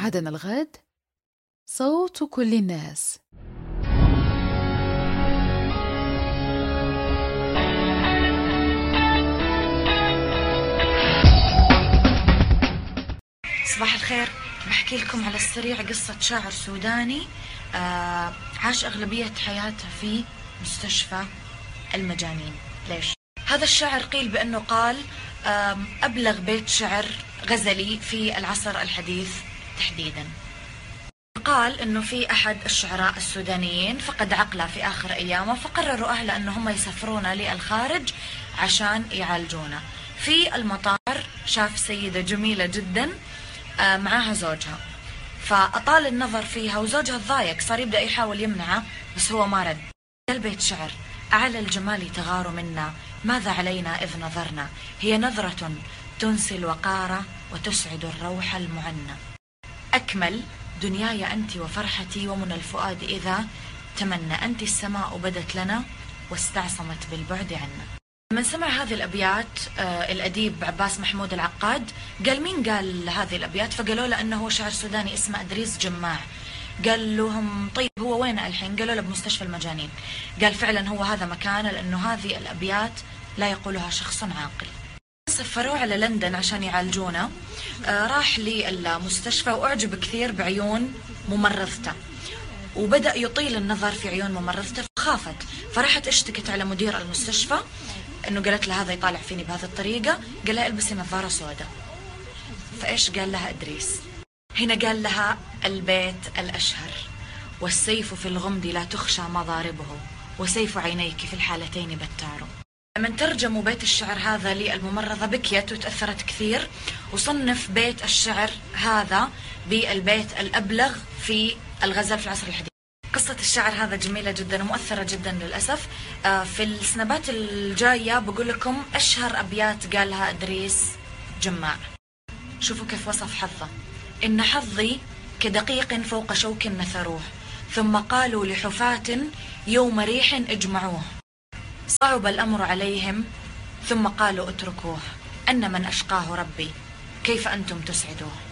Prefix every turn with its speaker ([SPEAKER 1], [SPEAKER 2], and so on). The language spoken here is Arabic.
[SPEAKER 1] موعدنا الغد صوت كل الناس.
[SPEAKER 2] صباح الخير. بحكي لكم على السريع قصة شاعر سوداني عاش أغلبية حياته في مستشفى المجانين. ليش؟ هذا الشاعر قيل بأنه قال أبلغ بيت شعر غزلي في العصر الحديث تحديدا. قال أنه في أحد الشعراء السودانيين فقد عقله في آخر أيامه، فقرروا أهله أنهم يسافرون للخارج عشان يعالجونه. في المطار شاف سيدة جميلة جدا معاها زوجها، فأطال النظر فيها وزوجها تضايق، صار يبدأ يحاول يمنعه بس هو ما رد. قال بيت شعر: أعلى الجمال تغار منا، ماذا علينا إذ نظرنا، هي نظرة تنسي الوقار وتسعد الروح المعنى. أكمل دنياي أنت وفرحتي ومن الفؤاد إذا تمنى، أنت السماء بدت لنا واستعصمت بالبعد عنا. من سمع هذه الأبيات الأديب عباس محمود العقاد قال: مين قال هذه الأبيات؟ فقالوا له أنه هو شاعر سوداني اسمه إدريس جماع. قال لهم: طيب هو وين الحين؟ قالوا له: بمستشفى المجانين. قال: فعلا هو هذا مكانه، لأنه هذه الأبيات لا يقولها شخص عاقل. سفروه على لندن عشان يعالجونه. راح للمستشفى وأعجب كثير بعيون ممرضته، وبدأ يطيل النظر في عيون ممرضته، فخافت، فرحت اشتكت على مدير المستشفى انه قالت له هذا يطالع فيني بهذه الطريقة. قال لها: البسي نظارة سوداء. فايش قال لها إدريس؟ هنا قال لها البيت الأشهر: والسيف في الغمد لا تخشى مضاربه، وسيف عينيك في الحالتين بتار. من ترجموا بيت الشعر هذا للممرضة بكيت وتأثرت كثير، وصنف بيت الشعر هذا بالبيت الأبلغ في الغزل في العصر الحديث. قصة الشعر هذا جميلة جدا ومؤثرة جدا للأسف. في السنبات الجاية بقول لكم أشهر أبيات قالها إدريس جماع. شوفوا كيف وصف حظه: إن حظي كدقيق فوق شوك نثروه، ثم قالوا لحفاة يوم ريح اجمعوه، صعب الأمر عليهم ثم قالوا اتركوه، أن من أشقاه ربي كيف أنتم تسعدوه.